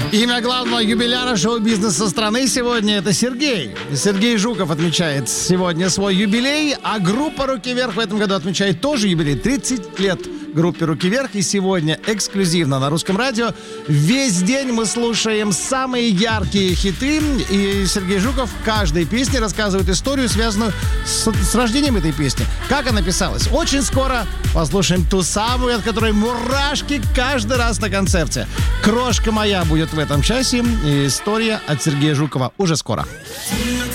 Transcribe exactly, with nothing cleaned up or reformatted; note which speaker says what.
Speaker 1: Имя главного юбиляра шоу-бизнеса страны сегодня — это Сергей. Сергей Жуков отмечает сегодня свой юбилей, а группа «Руки вверх» в этом году отмечает тоже юбилей. тридцать лет группе «Руки вверх». И сегодня эксклюзивно на Русском радио весь день мы слушаем самые яркие хиты. И Сергей Жуков в каждой песне рассказывает историю, связанную с, с рождением этой песни. Как она писалась. Очень скоро послушаем ту самую, от которой мурашки каждый раз на концерте. «Крошка моя» будет в этом часе. И история от Сергея Жукова уже скоро.